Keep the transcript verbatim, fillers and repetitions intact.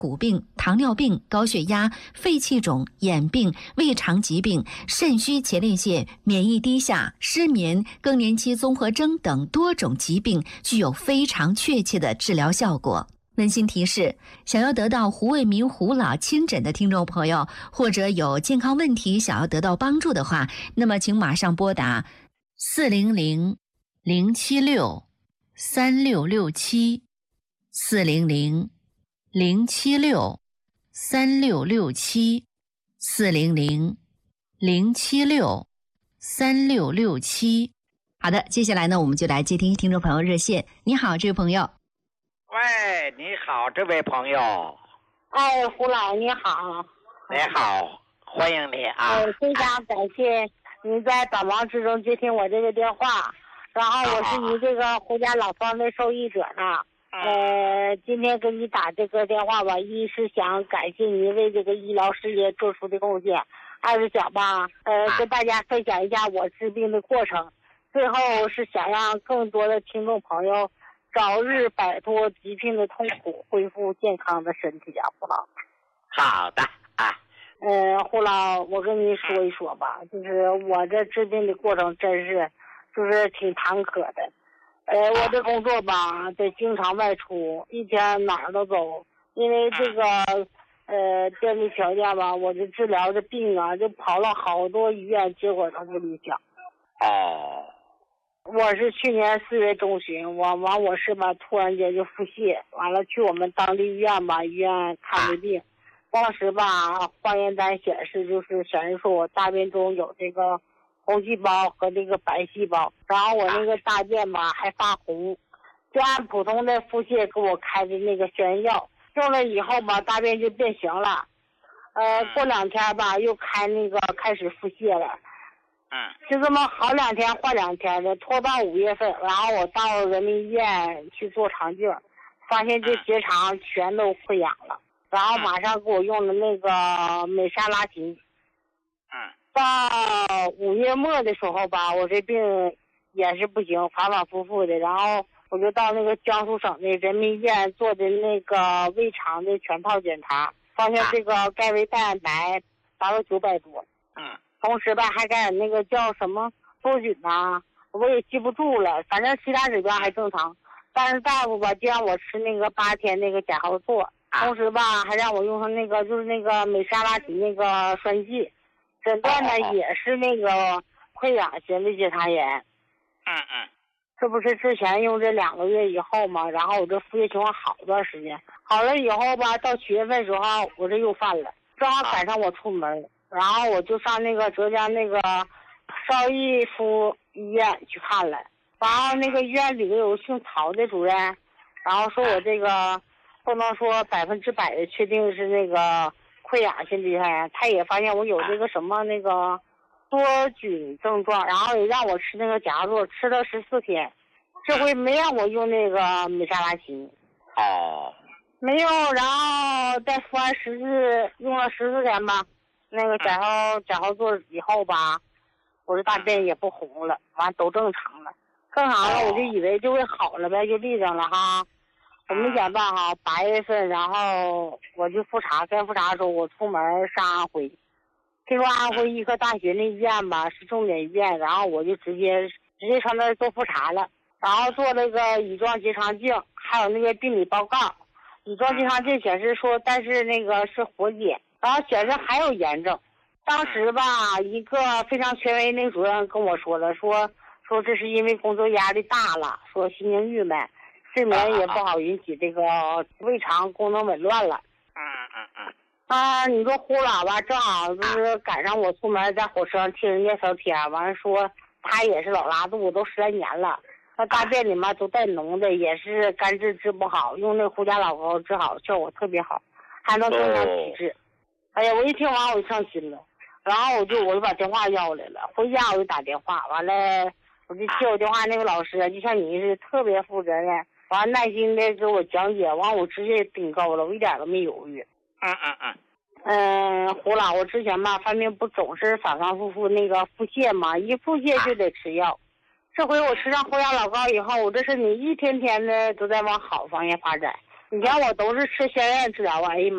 骨病、糖尿病、高血压、肺气肿、眼病、胃肠疾病、肾虚前列腺、免疫低下、失眠、更年期综合征等多种疾病，具有非常确切的治疗效果。温馨提示：想要得到胡卫民胡老亲诊的听众朋友，或者有健康问题想要得到帮助的话，那么请马上拨打四零零零七六三六六七四零零零七六三六六七四零零零七六三六六七。好的，接下来呢，我们就来接听听众朋友热线。你好，这位朋友。 喂，你好，这位朋友。 哎，胡老你好。 你好，欢迎你啊。 呃，非常感谢您在百忙之中接听我这个电话，然后我是你这个胡家老方的受益者呢。呃，今天给你打这个电话吧，一是想感谢您为这个医疗事业做出的贡献，二是想吧，呃，跟大家分享一下我治病的过程，最后是想让更多的听众朋友早日摆脱疾病的痛苦，恢复健康的身体啊，胡老。 好的啊。 呃，胡老，我跟您说一说吧，就是我这治病的过程真是，就是挺坎坷的。呃，我这工作吧，得经常外出，一天哪儿都走，因为这个呃电力条件吧，我这治疗的病啊，就跑了好多医院，结果都不理想。 哦。 我是去年四月中旬，我完我是吧，突然间就腹泻，完了去我们当地医院吧，医院看的病，当时吧化验单显示就是显示说我大便中有这个红细胞和这个白细胞，然后我那个大便吧还发红，就按普通的腹泻给我开的那个消炎药，用了以后吧大便就变形了，呃过两天吧又开那个开始腹泻了。 嗯， 就这么好两天坏两天的，拖到五月份，然后我到人民医院去做肠镜，发现这结肠全都溃疡了，然后马上给我用了那个美沙拉嗪。 嗯， 到五月末的时候吧，我这病也是不行，反反复复的，然后我就到那个江苏省的人民医院做的那个胃肠的全套检查，发现这个钙维蛋白达到九百多。 嗯。 同时吧，还感染那个叫什么多菌呐，我也记不住了，反正其他指标还正常。但是大夫吧，就让我吃那个八天那个甲号唑，同时吧，还让我用上那个就是那个美沙拉嗪那个栓剂，诊断呢也是那个溃疡型的结肠炎。 嗯嗯。 这不是之前用这两个月以后嘛，然后我这腹泻情况好一段时间，好了以后吧，到七月份时候我这又犯了，正好赶上我出门。然后我就上那个浙江那个邵逸夫医院去看了，然后那个医院里头有姓曹的主任，然后说我这个不能说百分之百的确定是那个溃疡性结肠炎，他也发现我有这个什么那个多菌症状，然后也让我吃那个甲唑，吃了十四天，这回没让我用那个美沙拉嗪。 哦。 没用，然后再服完十四用了十四天吧。那个甲号甲号唑以后吧，我这大便也不红了，完都正常了，正常了，我就以为就会好了呗，就立正了哈。我没想到哈，八月份，然后我就复查，该复查的时候我出门上安徽，听说安徽医科大学那医院吧是重点医院，然后我就直接直接上那儿做复查了，然后做那个乙状结肠镜，还有那个病理报告。乙状结肠镜显示说，但是那个是活检。然后显示还有炎症，当时吧，一个非常权威那个主任跟我说了，说说这是因为工作压力大了，说心情郁闷，睡眠也不好，引起这个胃肠功能紊乱了。 嗯嗯嗯。 啊，你说呼喇叭，正好就是赶上我出门在火车上听人家聊天，完了说他也是老拉肚子，都十来年了，那大便里面都带脓的，也是肝治治不好，用那胡家老膏治好，效果特别好，还能正常体质。哎呀，我一听完我就上心了，然后我就我就把电话要来了，回家我就打电话，完了我就接我电话那个老师就像你是特别负责任，完了耐心的给我讲解，完我直接顶高了，我一点都没犹豫。 嗯嗯嗯。 嗯，胡老，我之前吧犯病不总是反反复复那个腹泻嘛，一腹泻就得吃药，这回我吃上胡牙老膏以后，我这身体一天天的都在往好方向发展。以前我都是吃消炎治疗，哎呀妈。